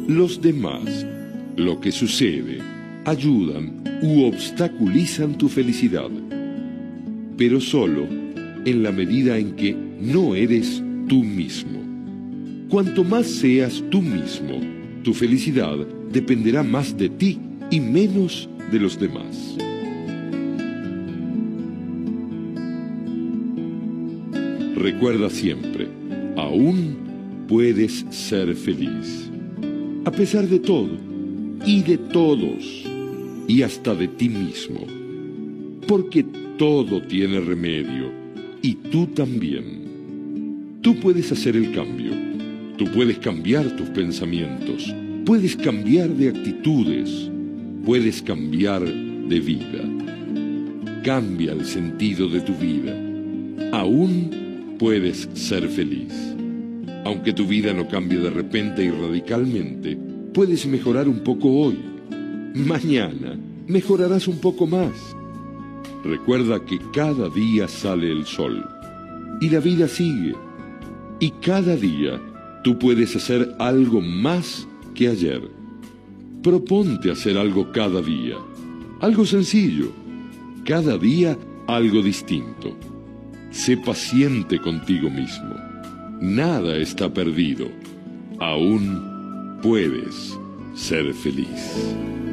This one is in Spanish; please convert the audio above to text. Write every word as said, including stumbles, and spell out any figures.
Los demás, lo que sucede, ayudan u obstaculizan tu felicidad, pero solo en la medida en que no eres tú mismo. Cuanto más seas tú mismo, tu felicidad dependerá más de ti y menos de los demás. Recuerda siempre, aún puedes ser feliz, a pesar de todo y de todos, y hasta de ti mismo, porque todo tiene remedio, y tú también. Tú puedes hacer el cambio, tú puedes cambiar tus pensamientos, puedes cambiar de actitudes, puedes cambiar de vida. Cambia el sentido de tu vida. Aún puedes ser feliz. Aunque tu vida no cambie de repente y radicalmente, puedes mejorar un poco hoy. Mañana mejorarás un poco más. Recuerda que cada día sale el sol y la vida sigue. Y cada día tú puedes hacer algo más que ayer. Proponte hacer algo cada día, algo sencillo, cada día algo distinto. Sé paciente contigo mismo. Nada está perdido. Aún puedes ser feliz.